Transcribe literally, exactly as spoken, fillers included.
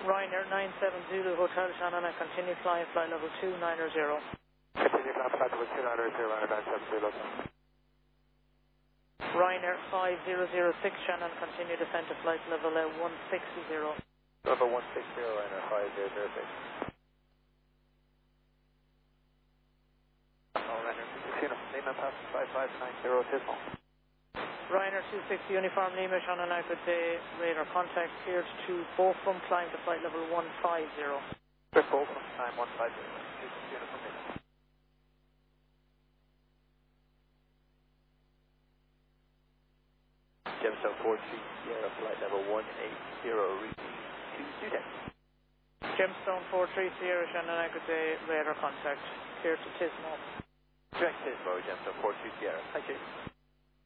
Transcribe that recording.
Ryanair nine seven Zulu Hotel Shannon and continue flying flight level two nine zero. Continue flight flight level two nine zero, Ryanair nine seven Zulu. Ryanair five zero zero six Shannon, continue descent to flight level uh, one sixty. Level one sixty, Ryanair five zero zero six. Ryanair two sixty, Lima Pass five five nine zero, Tismo. Ryanair two sixty Uniform Lima Shannon, now good day, radar contact cleared to Beaufort, climb to flight level one five zero. Beaufort, climb one five zero. Uniform Lima. Gemstone four three Sierra, flight level one eight zero, reaching two students. Gemstone four three Sierra Shannon, now good day, radar contact cleared to Tismo. Direct Tismo, Gemstone four three Sierra. Thank you.